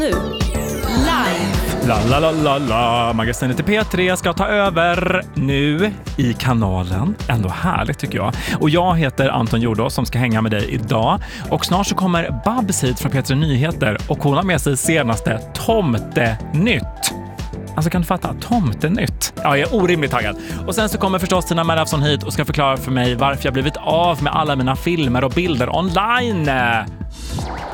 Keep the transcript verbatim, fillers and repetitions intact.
Live. La la la la la, magasinet i P tre ska ta över nu i kanalen. Ändå härligt tycker jag. Och jag heter Anton Jordås som ska hänga med dig idag. Och snart så kommer Babs hit från P tre Nyheter och hon har med sig senaste Tomtenytt. Alltså kan du fatta? Tomtenytt. Ja, jag är orimligt taggad. Och sen så kommer förstås Tina Merafsson hit och ska förklara för mig varför jag blivit av med alla mina filmer och bilder online.